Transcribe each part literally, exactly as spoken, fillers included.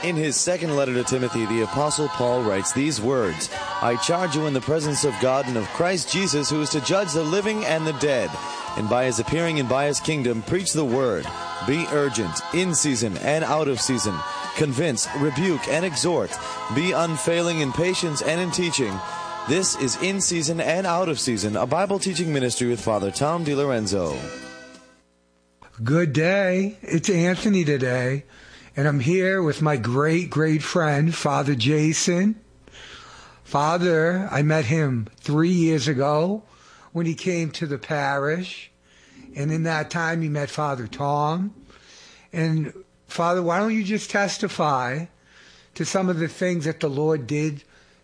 In his second letter to Timothy, the Apostle Paul writes these words, I charge you in the presence of God and of Christ Jesus, who is to judge the living and the dead, and by his appearing and by his kingdom, preach the word. Be urgent, in season and out of season. Convince, rebuke, and exhort. Be unfailing in patience and in teaching. This is In Season and Out of Season, a Bible teaching ministry with Father Tom DiLorenzo. Good day. It's Anthony today, and I'm here with my great, great friend, Father Jason. Father, I met him three years ago when he came to the parish, and in that time he met Father Tom. And Father, why don't you just testify to some of the things that the Lord did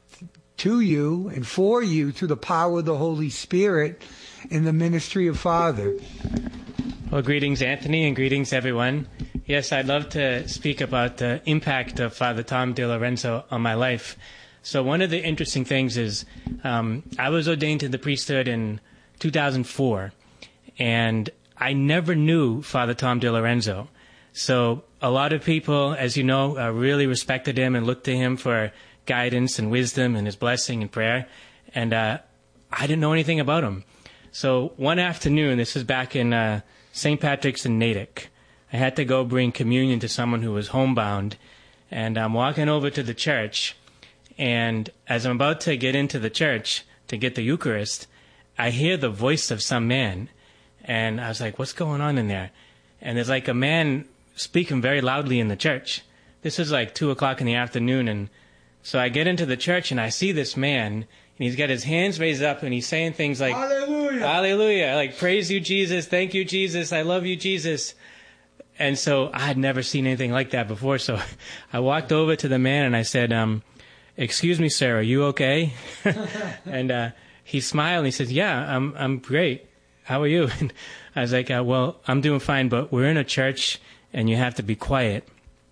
to you and for you through the power of the Holy Spirit in the ministry of Father. Well, greetings, Anthony, and greetings, everyone. Yes, I'd love to speak about the impact of Father Tom DiLorenzo on my life. So one of the interesting things is um, I was ordained to the priesthood in two thousand four, and I never knew Father Tom DiLorenzo. So a lot of people, as you know, uh, really respected him and looked to him for guidance and wisdom and his blessing and prayer. And uh, I didn't know anything about him. So one afternoon, this is back in uh, Saint Patrick's in Natick, I had to go bring communion to someone who was homebound. And I'm walking over to the church. And as I'm about to get into the church to get the Eucharist, I hear the voice of some man. And I was like, what's going on in there? And there's like a man speaking very loudly in the church. This is like two o'clock in the afternoon, and so I get into the church, and I see this man, and he's got his hands raised up, and he's saying things like, Hallelujah, Hallelujah, like, praise you, Jesus, thank you, Jesus, I love you, Jesus. And so I had never seen anything like that before, so I walked over to the man, and I said, um, excuse me, sir, are you okay? And uh, he smiled, and he says, yeah, I'm I'm great. How are you? And I was like, uh, well, I'm doing fine, but we're in a church, and you have to be quiet.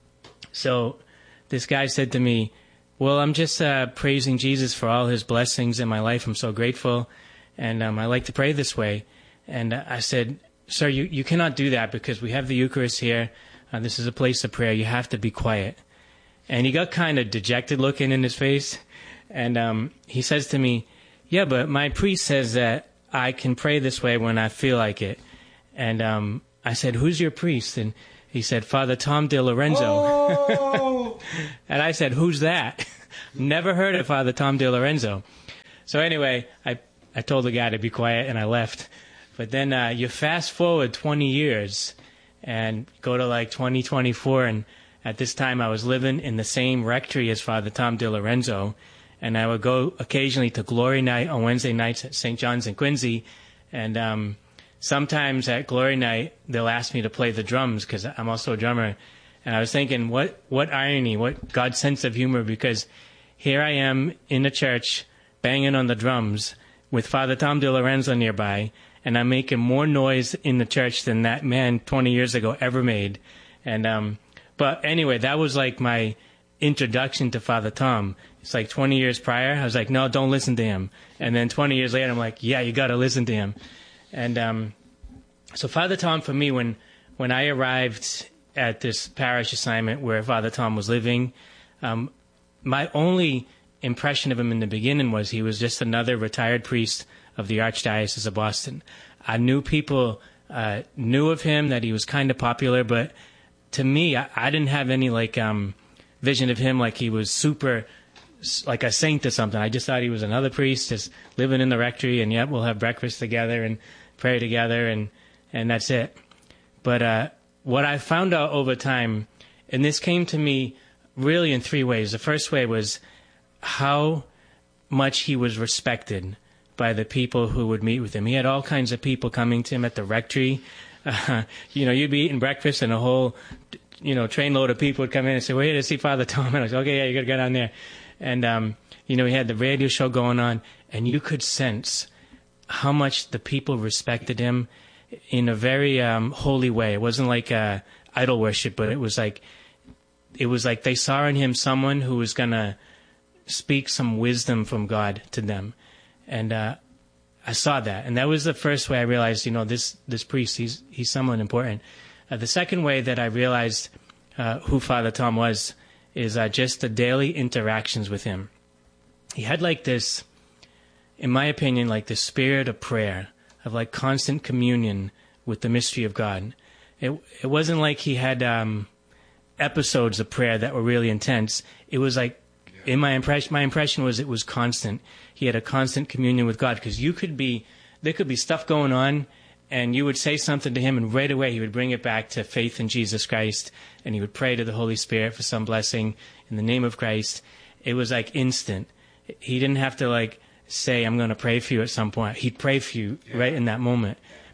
So this guy said to me, well, I'm just uh, praising Jesus for all his blessings in my life. I'm so grateful, and um, I like to pray this way. And uh, I said, sir, you, you cannot do that because we have the Eucharist here. Uh, this is a place of prayer. You have to be quiet. And he got kind of dejected looking in his face, and um, he says to me, yeah, but my priest says that I can pray this way when I feel like it. And um, I said, who's your priest? And he said, Father Tom DiLorenzo. Oh! And I said, who's that? Never heard of Father Tom DiLorenzo. So anyway, I, I told the guy to be quiet, and I left. But then uh, you fast forward twenty years and go to like twenty twenty-four, and at this time I was living in the same rectory as Father Tom DiLorenzo, and I would go occasionally to Glory Night on Wednesday nights at Saint John's in Quincy, and um, sometimes at Glory Night, they'll ask me to play the drums because I'm also a drummer. And I was thinking, what, what irony, what God's sense of humor, because here I am in the church banging on the drums with Father Tom DiLorenzo nearby, and I'm making more noise in the church than that man twenty years ago ever made. And um, but anyway, that was like my introduction to Father Tom. It's like twenty years prior, I was like, no, don't listen to him. And then twenty years later, I'm like, yeah, you got to listen to him. And um, so Father Tom, for me, when when I arrived at this parish assignment where Father Tom was living, um, my only impression of him in the beginning was he was just another retired priest of the Archdiocese of Boston. I knew people uh, knew of him, that he was kind of popular, but to me, I, I didn't have any like um, vision of him like he was super, like a saint or something. I just thought he was another priest just living in the rectory, and yep, we'll have breakfast together and pray together, and, and that's it. But uh, what I found out over time, and this came to me really in three ways. The first way was how much he was respected by the people who would meet with him. He had all kinds of people coming to him at the rectory. Uh, you know, you'd be eating breakfast and a whole, you know, trainload of people would come in and say, we're here to see Father Tom. And I was like, okay, yeah, you got to go down there. And, um, you know, he had the radio show going on, and you could sense how much the people respected him in a very um, holy way. It wasn't like uh, idol worship, but it was like, it was like they saw in him someone who was going to speak some wisdom from God to them. And uh, I saw that. And that was the first way I realized, you know, this, this priest, he's, he's someone important. Uh, the second way that I realized uh, who Father Tom was is uh, just the daily interactions with him. He had like this, in my opinion, like the spirit of prayer, of like constant communion with the mystery of God. It it wasn't like he had um, episodes of prayer that were really intense. It was like, in my impression, my impression was it was constant. He had a constant communion with God, because you could be, there could be stuff going on, and you would say something to him, and right away he would bring it back to faith in Jesus Christ, and he would pray to the Holy Spirit for some blessing in the name of Christ. It was like instant. He didn't have to like say, I'm going to pray for you at some point. He'd pray for you yeah. right in that moment.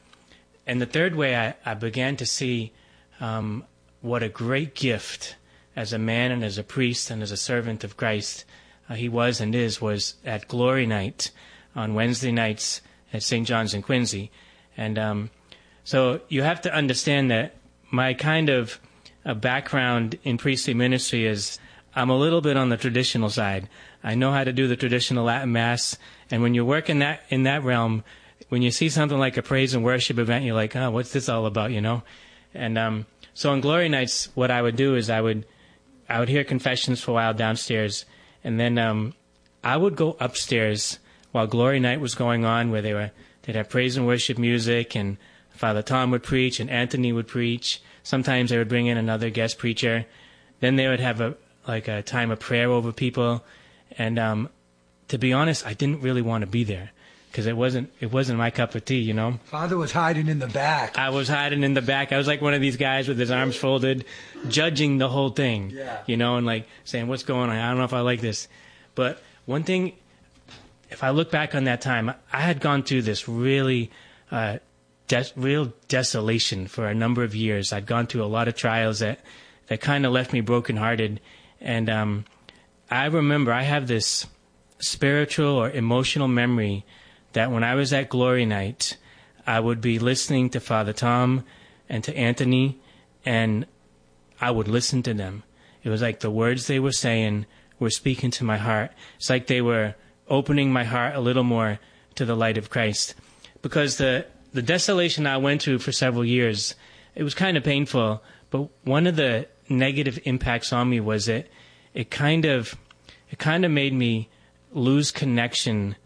And the third way I, I began to see um, what a great gift as a man and as a priest and as a servant of Christ uh, he was and is, was at Glory Night on Wednesday nights at Saint John's in Quincy. And um, so you have to understand that my kind of uh, background in priestly ministry is I'm a little bit on the traditional side. I know how to do the traditional Latin Mass, and when you work in that in that realm, when you see something like a praise and worship event, you're like, oh, what's this all about, you know? And um, so on Glory Nights, what I would do is I would I would hear confessions for a while downstairs, and then um, I would go upstairs while Glory Night was going on, where they were they'd have praise and worship music, and Father Tom would preach, and Anthony would preach. Sometimes they would bring in another guest preacher. Then they would have a like a time of prayer over people. And um, to be honest, I didn't really want to be there, because it wasn't it wasn't my cup of tea, you know. Father was hiding in the back. I was hiding in the back. I was like one of these guys with his arms folded, judging the whole thing, yeah. you know, and like saying, what's going on? I don't know if I like this. But one thing, if I look back on that time, I had gone through this really uh, des- real desolation for a number of years. I'd gone through a lot of trials that, that kind of left me brokenhearted. And um, I remember I have this spiritual or emotional memory that when I was at Glory Night, I would be listening to Father Tom and to Anthony, and I would listen to them. It was like the words they were saying were speaking to my heart. It's like they were opening my heart a little more to the light of Christ. Because the, the desolation I went through for several years, it was kind of painful, but one of the negative impacts on me was it it kind of it kind of made me lose connection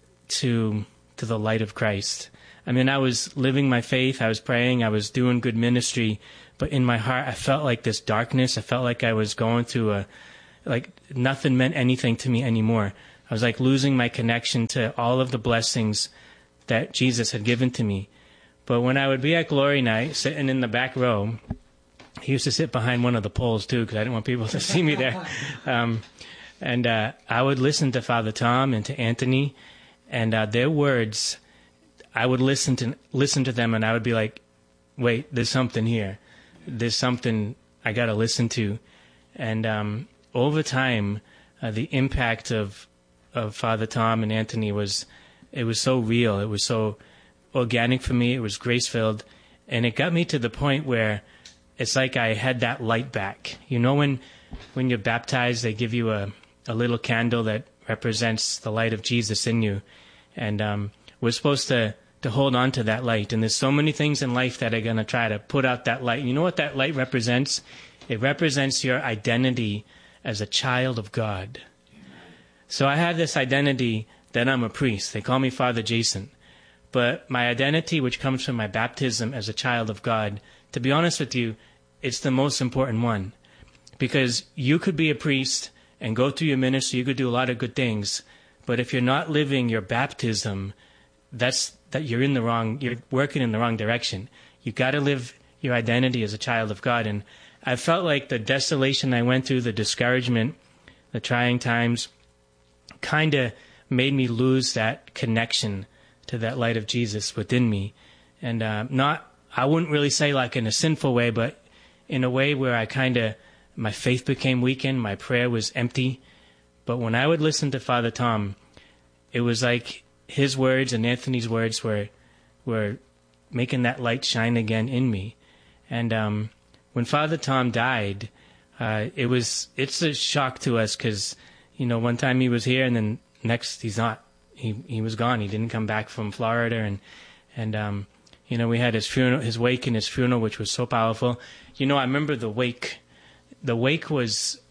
to to the light of Christ. I mean, I was living my faith, I was praying, I was doing good ministry, but in my heart I felt like this darkness. I felt like I was going through a like nothing meant anything to me anymore. I was like losing my connection to all of the blessings that Jesus had given to me. But when I would be at Glory Night, sitting in the back row, he used to sit behind one of the poles, too, because I didn't want people to see me there. Um, and uh, I would listen to Father Tom and to Anthony, and uh, their words, I would listen to listen to them, and I would be like, wait, there's something here. There's something I got to listen to. And um, over time, uh, the impact of of Father Tom and Anthony was, it was so real. It was so organic for me. It was grace-filled. And it got me to the point where it's like I had that light back. You know, when when you're baptized, they give you a, a little candle that represents the light of Jesus in you. And um, we're supposed to, to hold on to that light. And there's so many things in life that are going to try to put out that light. You know what that light represents? It represents your identity as a child of God. So I have this identity that I'm a priest. They call me Father Jason. But my identity, which comes from my baptism as a child of God, to be honest with you, it's the most important one. Because you could be a priest and go through your ministry, you could do a lot of good things, but if you're not living your baptism, that's that you're in the wrong, you're working in the wrong direction. You got to live your identity as a child of God. And I felt like the desolation I went through, the discouragement, the trying times, kind of made me lose that connection to that light of Jesus within me. And uh, not, I wouldn't really say like in a sinful way, but in a way where I kind of, my faith became weakened, my prayer was empty. But when I would listen to Father Tom, it was like his words and Anthony's words were were making that light shine again in me. And um, when Father Tom died, uh, it was it's a shock to us because, you know, one time he was here and then next he's not. He he was gone. He didn't come back from Florida, and and um, you know, we had his funeral, his wake and his funeral, which was so powerful. You know, I remember the wake. The wake was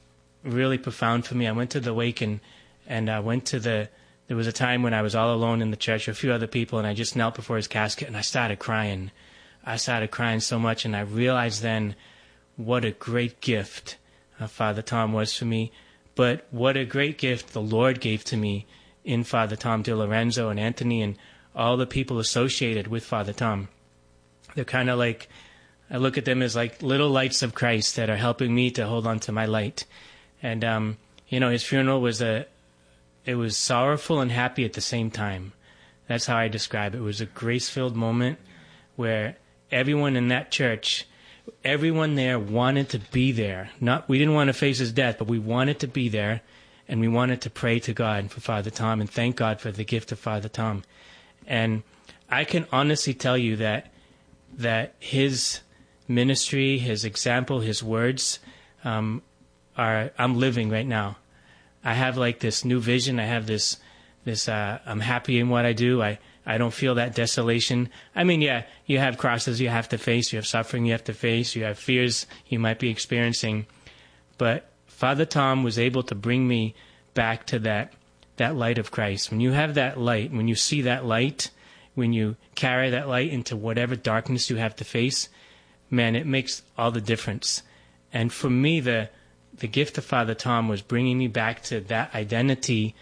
really profound for me. I went to the wake and, and I went to the, there was a time when I was all alone in the church with a few other people, and I just knelt before his casket and I started crying. I started crying so much, and I realized then what a great gift uh, Father Tom was for me, but what a great gift the Lord gave to me in Father Tom DiLorenzo and Anthony and all the people associated with Father Tom. They're kind of like, I look at them as like little lights of Christ that are helping me to hold on to my light. And, um, you know, his funeral was a, it was sorrowful and happy at the same time. That's how I describe it. It was a grace-filled moment where everyone in that church, everyone there wanted to be there. Not, we didn't want to face his death, but we wanted to be there, and we wanted to pray to God for Father Tom and thank God for the gift of Father Tom. And I can honestly tell you that that his ministry, his example, his words um, are I'm living right now. I have like this new vision. I have this this. Uh, I'm happy in what I do. I. I don't feel that desolation. I mean, yeah, you have crosses you have to face. You have suffering you have to face. You have fears you might be experiencing. But Father Tom was able to bring me back to that that light of Christ. When you have that light, when you see that light, when you carry that light into whatever darkness you have to face, man, it makes all the difference. And for me, the the gift of Father Tom was bringing me back to that identity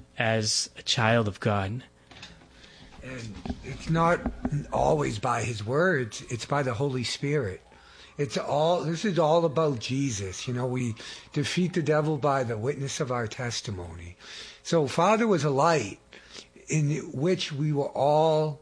as a child of God. And it's not always by his words, it's by the Holy Spirit. It's all, this is all about Jesus. You know, we defeat the devil by the witness of our testimony. So Father was a light in which we were all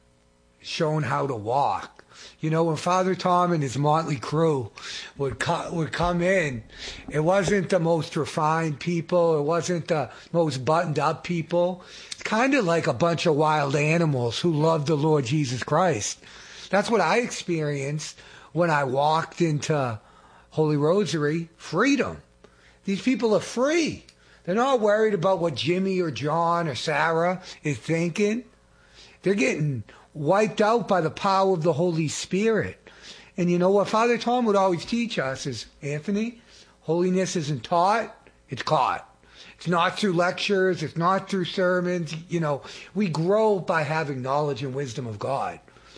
shown how to walk. You know, when Father Tom and his motley crew would co- would come in, it wasn't the most refined people. It wasn't the most buttoned up people. It's kind of like a bunch of wild animals who loved the Lord Jesus Christ. That's what I experienced when I walked into Holy Rosary. Freedom. These people are free. They're not worried about what Jimmy or John or Sarah is thinking. They're getting wiped out by the power of the Holy Spirit. And you know what Father Tom would always teach us is, Anthony, holiness isn't taught, it's caught. It's not through lectures, it's not through sermons. You know, we grow by having knowledge and wisdom of God.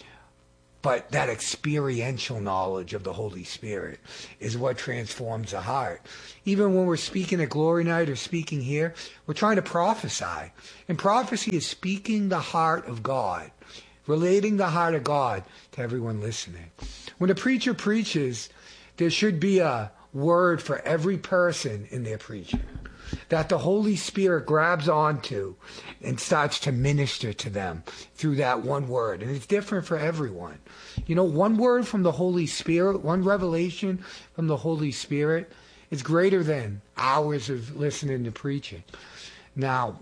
But that experiential knowledge of the Holy Spirit is what transforms the heart. Even when we're speaking at Glory Night or speaking here, we're trying to prophesy. And prophecy is speaking the heart of God, relating the heart of God to everyone listening. When a preacher preaches, there should be a word for every person in their preaching that the Holy Spirit grabs onto and starts to minister to them through that one word. And it's different for everyone. You know, one word from the Holy Spirit, one revelation from the Holy Spirit is greater than hours of listening to preaching. Now,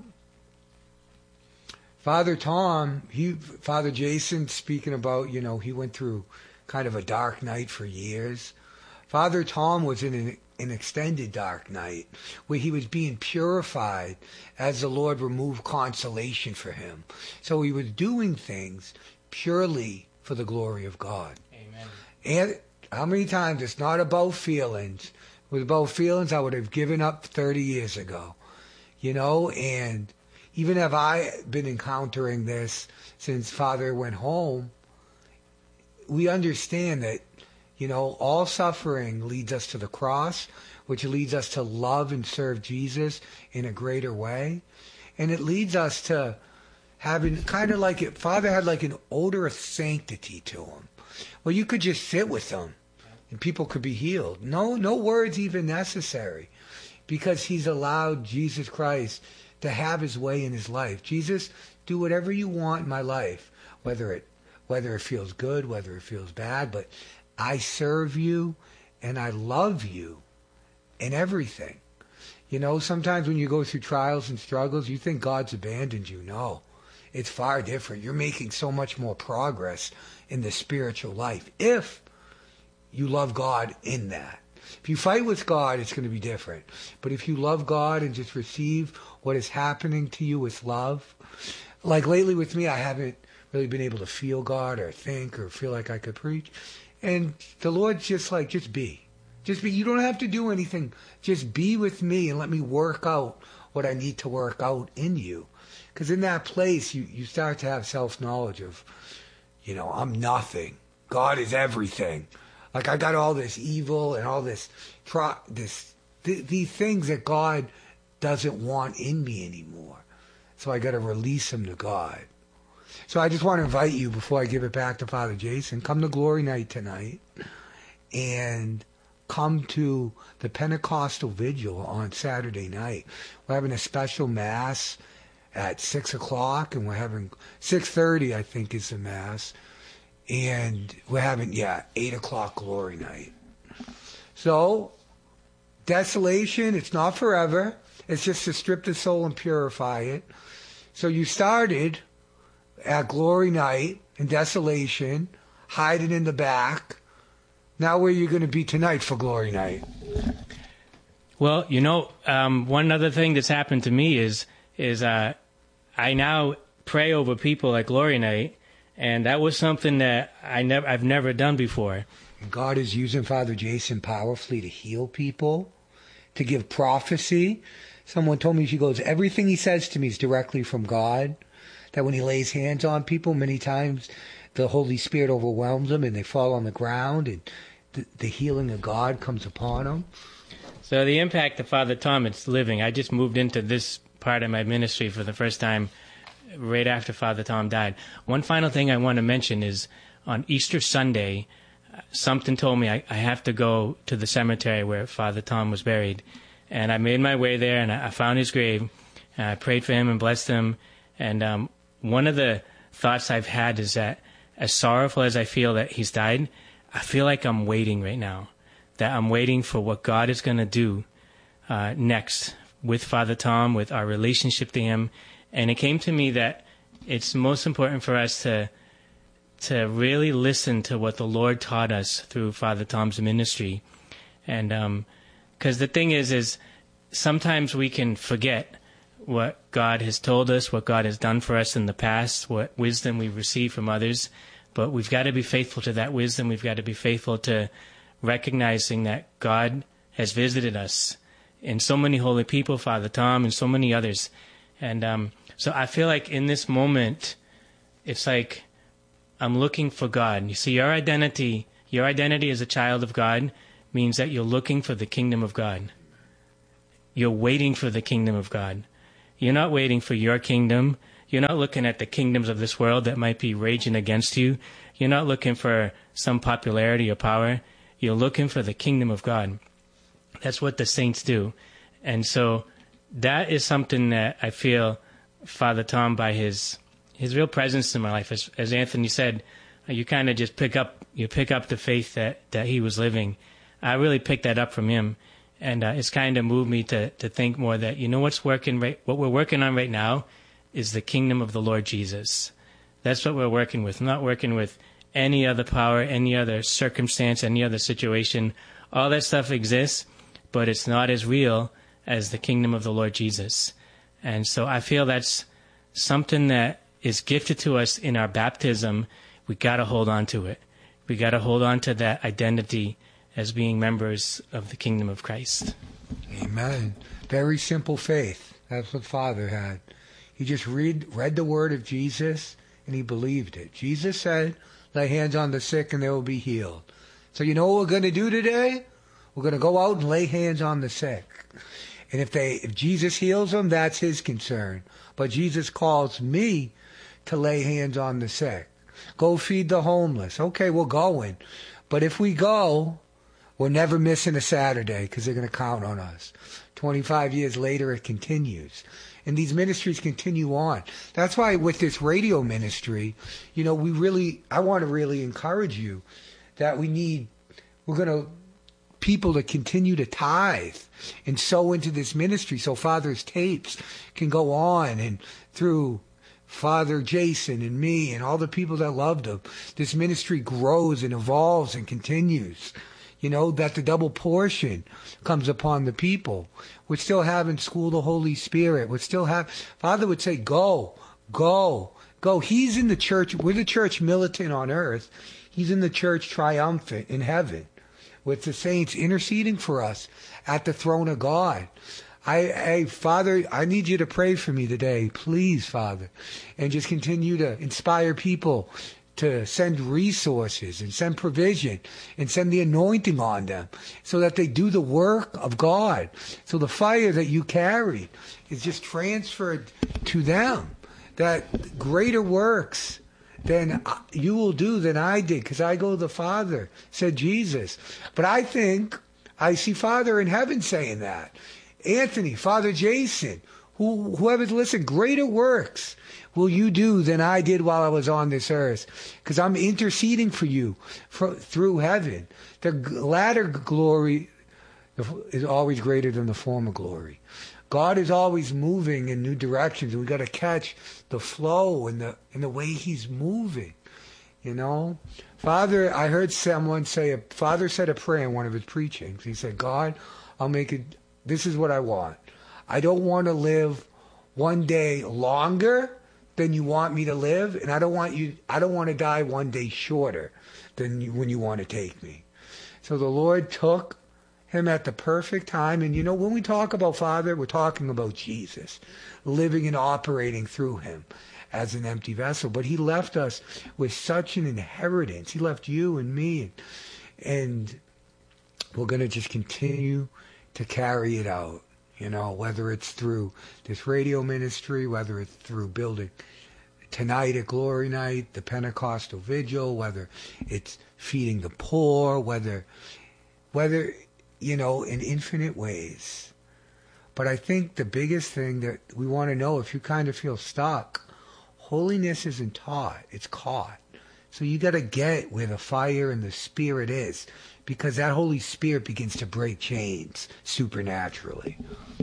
Father Tom, he, Father Jason, speaking about, you know, he went through kind of a dark night for years. Father Tom was in an, an extended dark night where he was being purified as the Lord removed consolation for him. So he was doing things purely for the glory of God. Amen. And how many times it's not about feelings. If it was about feelings, I would have given up thirty years ago. You know, and even have I been encountering this since Father went home, we understand that, you know, all suffering leads us to the cross, which leads us to love and serve Jesus in a greater way. And it leads us to having kind of like it, Father had like an odor of sanctity to him. Well, you could just sit with him and people could be healed. No, no words even necessary, because he's allowed Jesus Christ to have his way in his life. Jesus, do whatever you want in my life, whether it whether it feels good, whether it feels bad, but I serve you and I love you in everything. You know, sometimes when you go through trials and struggles, you think God's abandoned you. No, it's far different. You're making so much more progress in the spiritual life if you love God in that. If you fight with God, it's going to be different. But if you love God and just receive what is happening to you with love, like lately with me, I haven't really been able to feel God or think or feel like I could preach. And the Lord's just like, just be. Just be, you don't have to do anything. Just be with me and let me work out what I need to work out in you. Because in that place, you, you start to have self-knowledge of, you know, I'm nothing. God is everything. Like, I got all this evil and all this, this th- these things that God doesn't want in me anymore. So I got to release them to God. So I just want to invite you, before I give it back to Father Jason, come to Glory Night tonight and come to the Pentecostal Vigil on Saturday night. We're having a special Mass at six o'clock, and we're having six thirty, I think, is the Mass. And we're having, yeah, eight o'clock Glory Night. So, desolation, it's not forever. It's just to strip the soul and purify it. So you started at Glory Night in desolation, hiding in the back. Now where are you going to be tonight for Glory Night? Well, you know, um, one other thing that's happened to me is, is uh, I now pray over people at Glory Night. And that was something that I never, I've never done before. God is using Father Jason powerfully to heal people, to give prophecy. Someone told me, she goes, everything he says to me is directly from God. That when he lays hands on people, many times the Holy Spirit overwhelms them and they fall on the ground, and the, the healing of God comes upon them. So the impact of Father Tom, it's living. I just moved into this part of my ministry for the first time right after Father Tom died. One final thing I want to mention is on Easter Sunday, something told me I, I have to go to the cemetery where Father Tom was buried. And I made my way there, and I, I found his grave. And I prayed for him and blessed him. And um, one of the thoughts I've had is that as sorrowful as I feel that he's died, I feel like I'm waiting right now, that I'm waiting for what God is going to do uh, next with Father Tom, with our relationship to him. And it came to me that it's most important for us to to really listen to what the Lord taught us through Father Tom's ministry. And because um, the thing is, is sometimes we can forget what God has told us, what God has done for us in the past, what wisdom we've received from others. But we've got to be faithful to that wisdom. We've got to be faithful to recognizing that God has visited us in so many holy people, Father Tom, and so many others. And um, so I feel like in this moment, it's like I'm looking for God. You see, your identity, your identity as a child of God means that you're looking for the kingdom of God. You're waiting for the kingdom of God. You're not waiting for your kingdom. You're not looking at the kingdoms of this world that might be raging against you. You're not looking for some popularity or power. You're looking for the kingdom of God. That's what the saints do. And so that is something that I feel Father Tom, by his his real presence in my life, as, as Anthony said, you kind of just pick up you pick up the faith that, that he was living. I really picked that up from him, and uh, it's kind of moved me to, to think more that, you know, what's working right, what we're working on right now is the kingdom of the Lord Jesus. That's what we're working with. I'm not working with any other power, any other circumstance, any other situation. All that stuff exists, but it's not as real as the kingdom of the Lord Jesus. And so I feel that's something that is gifted to us in our baptism. We got to hold on to it. We got to hold on to that identity as being members of the kingdom of Christ. Amen. Very simple faith. That's what Father had. He just read read the word of Jesus, and he believed it. Jesus said, lay hands on the sick and they will be healed. So you know what we're going to do today? We're going to go out and lay hands on the sick. And if they, if Jesus heals them, that's his concern. But Jesus calls me to lay hands on the sick. Go feed the homeless. Okay, we're going. But if we go, we're never missing a Saturday, because they're going to count on us. twenty-five years later, it continues. And these ministries continue on. That's why with this radio ministry, you know, we really, I want to really encourage you that we need, we're going to, people to continue to tithe and sow into this ministry so Father's tapes can go on, and through Father Jason and me and all the people that loved him, this ministry grows and evolves and continues. You know, that the double portion comes upon the people. We're still having school the Holy Spirit. We're still have, Father would say, go, go, go. He's in the church. We're the church militant on earth. He's in the church triumphant in heaven. with the saints interceding for us at the throne of God. I, I, Father, I need you to pray for me today, please, Father, and just continue to inspire people to send resources and send provision and send the anointing on them so that they do the work of God. So the fire that you carry is just transferred to them, that greater works than you will do than I did, because I go to the Father, said Jesus. But I think I see Father in heaven saying that. Anthony, Father Jason, who, whoever's listening, greater works will you do than I did while I was on this earth, because I'm interceding for you for, through heaven. The latter glory is always greater than the former glory. God is always moving in new directions, and we got to catch the flow and the and the way He's moving. You know, Father, I heard someone say, a Father said a prayer in one of his preachings. He said, God, I'll make it. This is what I want. I don't want to live one day longer than you want me to live, and I don't want you. I don't want to die one day shorter than you, when you want to take me. So the Lord took him at the perfect time. And you know, when we talk about Father, we're talking about Jesus living and operating through him as an empty vessel. But he left us with such an inheritance. He left you and me, and, and we're going to just continue to carry it out, you know, whether it's through this radio ministry, whether it's through building tonight at Glory Night, the Pentecostal Vigil, whether it's feeding the poor, whether, whether, you know, in infinite ways. But I think the biggest thing that we want to know, if you kind of feel stuck, holiness isn't taught, it's caught. So you got to get where the fire and the Spirit is, because that Holy Spirit begins to break chains supernaturally.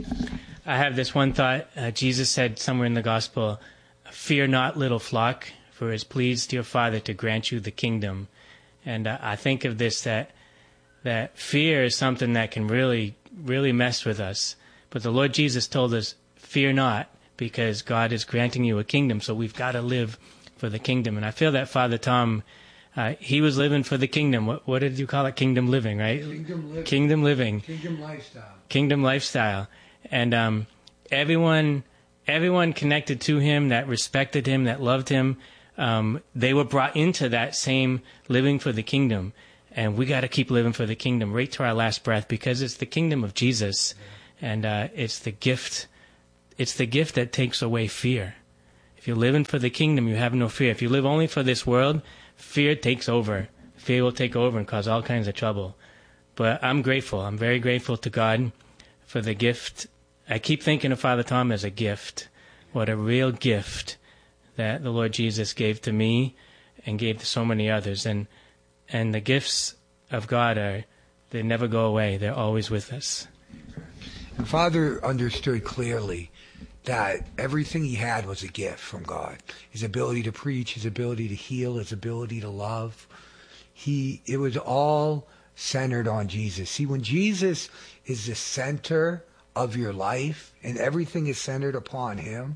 I have this one thought. Uh, Jesus said somewhere in the Gospel, "Fear not, little flock, for it is pleased your Father to grant you the kingdom." And uh, I think of this, that that fear is something that can really, really mess with us. But the Lord Jesus told us, fear not, because God is granting you a kingdom. So we've got to live for the kingdom. And I feel that Father Tom, uh, he was living for the kingdom. What, what did you call it? Kingdom living, right? Kingdom living. Kingdom living. Kingdom lifestyle. Kingdom lifestyle. And um, everyone, everyone connected to him, that respected him, that loved him, um, they were brought into that same living for the kingdom. And we got to keep living for the kingdom right to our last breath, because it's the kingdom of Jesus, and uh, it's the gift. It's the gift that takes away fear. If you're living for the kingdom, you have no fear. If you live only for this world, fear takes over. Fear will take over and cause all kinds of trouble. But I'm grateful. I'm very grateful to God for the gift. I keep thinking of Father Tom as a gift. What a real gift that the Lord Jesus gave to me and gave to so many others. And And the gifts of God are, they never go away. They're always with us. And Father understood clearly that everything he had was a gift from God. His ability to preach, his ability to heal, his ability to love. He, it was all centered on Jesus. See, when Jesus is the center of your life and everything is centered upon him,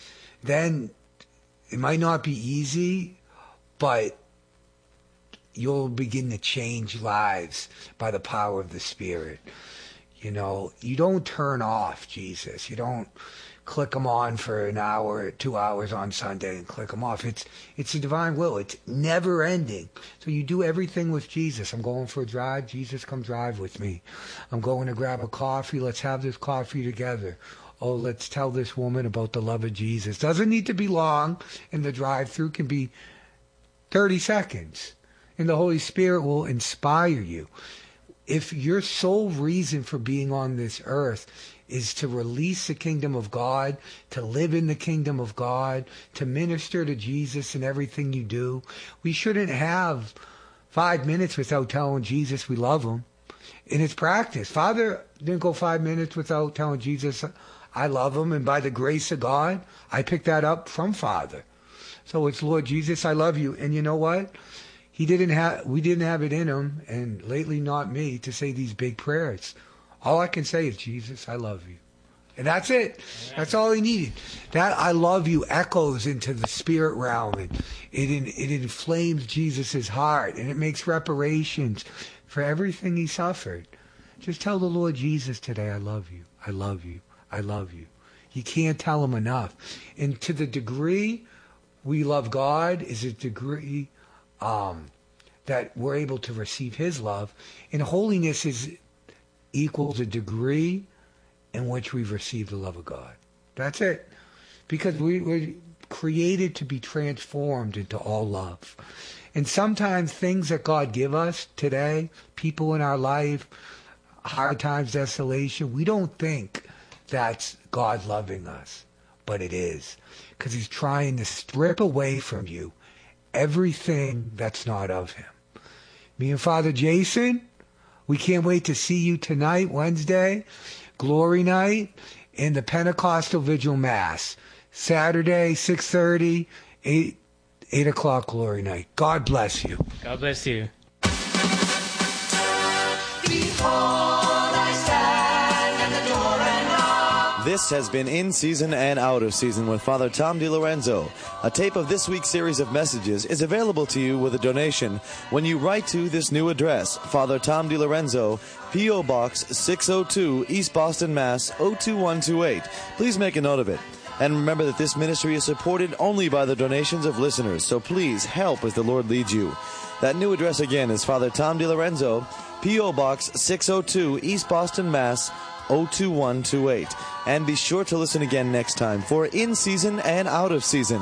then it might not be easy, but you'll begin to change lives by the power of the Spirit. You know, you don't turn off Jesus. You don't click him on for an hour, two hours on Sunday and click him off. It's it's the divine will. It's never ending. So you do everything with Jesus. I'm going for a drive. Jesus, come drive with me. I'm going to grab a coffee. Let's have this coffee together. Oh, let's tell this woman about the love of Jesus. Doesn't need to be long, and the drive-through can be thirty seconds. And the Holy Spirit will inspire you. If your sole reason for being on this earth is to release the kingdom of God, to live in the kingdom of God, to minister to Jesus in everything you do, we shouldn't have five minutes without telling Jesus we love him. And it's practice. Father didn't go five minutes without telling Jesus I love him. And by the grace of God, I picked that up from Father. So it's, Lord Jesus, I love you. And you know what? He didn't have, we didn't have it in him, and lately not me, to say these big prayers. All I can say is, Jesus, I love you. And that's it. That's all he needed. That I love you echoes into the spirit realm, and it, it inflames Jesus' heart, and it makes reparations for everything he suffered. Just tell the Lord Jesus today, I love you, I love you, I love you. You can't tell him enough. And to the degree we love God is a degree um, that we're able to receive his love. And holiness is equals the degree in which we've received the love of God. That's it. Because we were created to be transformed into all love. And sometimes things that God give us today, people in our life, hard times, desolation, we don't think that's God loving us. But it is. Because he's trying to strip away from you everything that's not of him. Me and Father Jason, we can't wait to see you tonight, Wednesday, Glory Night, in the Pentecostal Vigil Mass. Saturday, six thirty, eight, eight o'clock Glory Night. God bless you. God bless you. Behold, I stand at the door and knock. This has been In Season and Out of Season with Father Tom DiLorenzo. A tape of this week's series of messages is available to you with a donation when you write to this new address, Father Tom DiLorenzo, P O. Box six oh two, East Boston, Mass. oh two one two eight. Please make a note of it. And remember that this ministry is supported only by the donations of listeners, so please help as the Lord leads you. That new address again is Father Tom DiLorenzo, P O. Box six oh two, East Boston, Mass. oh two one two eight. And be sure to listen again next time for In Season and Out of Season.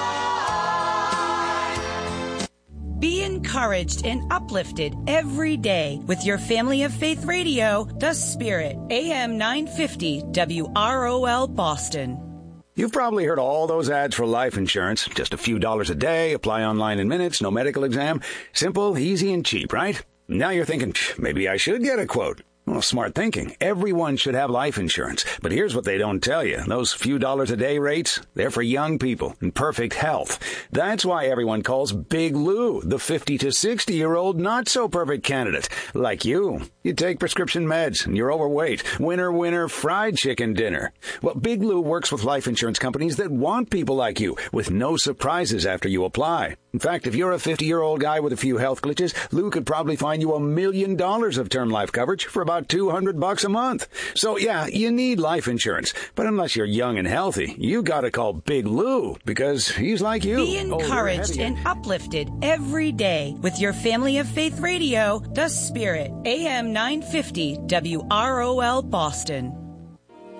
Be encouraged and uplifted every day with your Family of Faith Radio, The Spirit, A M nine fifty W R O L Boston. You've probably heard all those ads for life insurance. Just a few dollars a day, apply online in minutes, no medical exam. Simple, easy, and cheap, right? Now you're thinking, maybe I should get a quote. Well, smart thinking. Everyone should have life insurance. But here's what they don't tell you. Those few dollars a day rates, they're for young people in perfect health. That's why everyone calls Big Lou the fifty to sixty-year-old not-so-perfect candidate. Like you. You take prescription meds and you're overweight. Winner, winner, fried chicken dinner. Well, Big Lou works with life insurance companies that want people like you with no surprises after you apply. In fact, if you're a fifty-year-old guy with a few health glitches, Lou could probably find you a million dollars of term life coverage for about two hundred bucks a month. So yeah, you need life insurance. But unless you're young and healthy, you gotta call Big Lou because he's like you. Be encouraged and uplifted every day with your Family of Faith Radio, The Spirit, A M nine fifty W R O L Boston.